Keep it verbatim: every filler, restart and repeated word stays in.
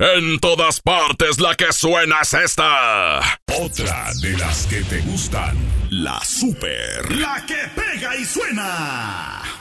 En todas partes la que suena es esta. Otra de las que te gustan. La Super. La que pega y suena.